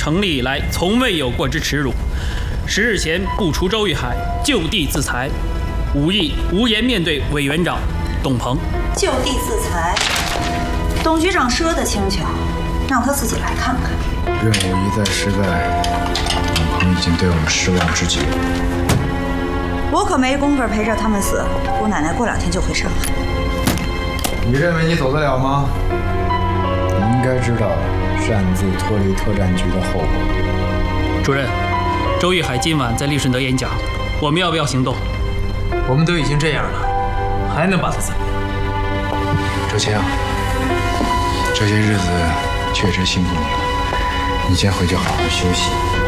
成立以来从未有过之耻辱。10日前不除周玉海，就地自裁，武义无颜面对委员长董鹏。 就地自裁，董局长说的轻巧，让他自己来看看。 任务一再失败，董鹏已经对我们失望至极了。 我可没工夫陪着他们死，姑奶奶过2天就回上海。 你认为你走得了吗？你应该知道擅自脱离特战局的后果。 主任，周玉海今晚在利顺德演讲，我们要不要行动？ 我们都已经这样了，还能把他怎么样？ 周青，这些日子确实辛苦你了，你先回去好好休息。